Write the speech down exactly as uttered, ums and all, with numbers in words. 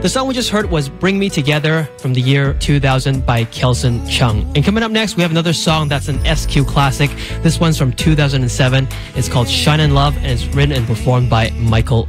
The song we just heard was Bring Me Together from the year two thousand by Kelson Chung. And coming up next, we have another song that's an S Q classic. This one's from two thousand seven. It's called Shine and Love, and it's written and performed by Michael